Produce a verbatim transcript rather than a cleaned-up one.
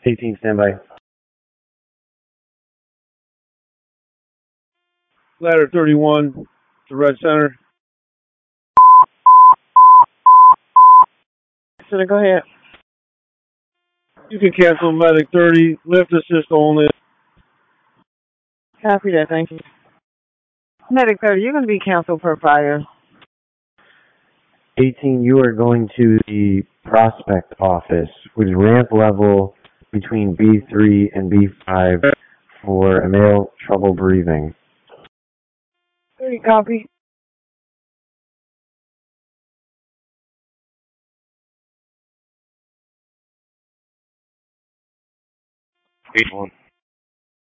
eighteen, standby. Ladder thirty-one to Red Center. Center, go ahead. You can cancel Medic thirty, lift assist only. Copy that, thank you. Medic thirty, you're going to be canceled per fire. eighteen, you are going to the prospect office with ramp level between B three and B five for a male trouble breathing. thirty, copy. eight one.